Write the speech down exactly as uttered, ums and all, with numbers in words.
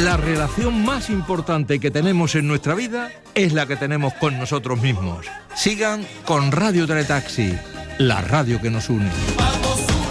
La relación más importante que tenemos en nuestra vida es la que tenemos con nosotros mismos. Sigan con Radio Teletaxi, la radio que nos une.